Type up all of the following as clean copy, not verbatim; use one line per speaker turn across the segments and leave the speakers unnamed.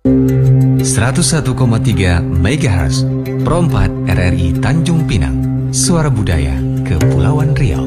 101,3 MHz Pro 4 RRI Tanjung Pinang. Suara Budaya Kepulauan Riau.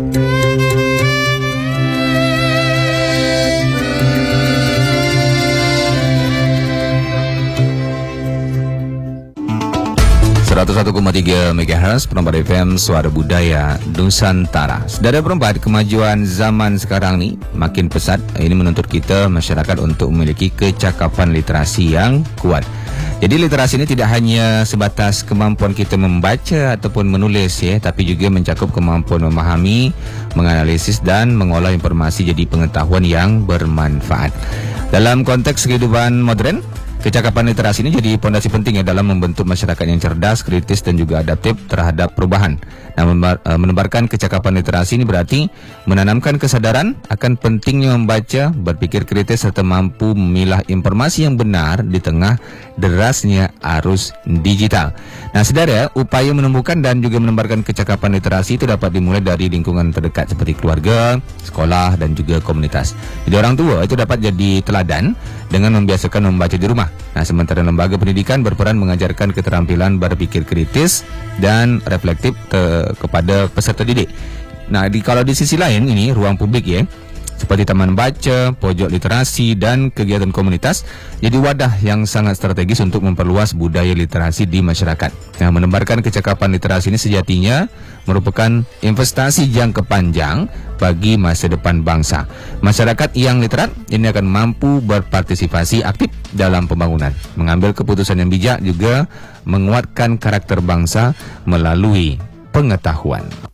.3 MHz Perempat FM Suara Budaya Nusantara. Saudara perempat, kemajuan zaman sekarang ni makin pesat. Ini menuntut kita masyarakat untuk memiliki kecakapan literasi yang kuat. Jadi literasi ini tidak hanya sebatas kemampuan kita membaca ataupun menulis tapi juga mencakup kemampuan memahami, menganalisis dan mengolah informasi jadi pengetahuan yang bermanfaat. Dalam konteks kehidupan modern, kecakapan literasi ini jadi fondasi penting dalam membentuk masyarakat yang cerdas, kritis dan juga adaptif terhadap perubahan. Nah, menebarkan kecakapan literasi ini berarti menanamkan kesadaran akan pentingnya membaca, berpikir kritis serta mampu memilah informasi yang benar di tengah derasnya arus digital. Nah, saudara, upaya menumbuhkan dan juga menebarkan kecakapan literasi itu dapat dimulai dari lingkungan terdekat seperti keluarga, sekolah dan juga komunitas. Jadi orang tua itu dapat jadi teladan dengan membiasakan membaca di rumah. Nah, sementara lembaga pendidikan berperan mengajarkan keterampilan berpikir kritis dan reflektif kepada peserta didik. Nah, kalau di sisi lain ini ruang publik seperti taman baca, pojok literasi dan kegiatan komunitas jadi wadah yang sangat strategis untuk memperluas budaya literasi di masyarakat. Nah, menebarkan kecakapan literasi ini sejatinya merupakan investasi jangka panjang bagi masa depan bangsa. Masyarakat yang literat ini akan mampu berpartisipasi aktif dalam pembangunan, mengambil keputusan yang bijak, juga menguatkan karakter bangsa melalui pengetahuan.